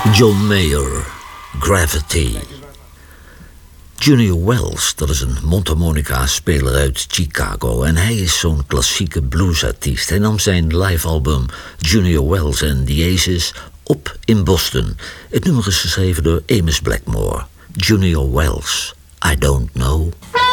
John Mayer, Gravity. Junior Wells, dat is een mondharmonica-speler uit Chicago. En hij is zo'n klassieke bluesartiest. Hij nam zijn live-album Junior Wells and the Aces op in Boston. Het nummer is geschreven door Amos Blackmore. Junior Wells, I Don't Know.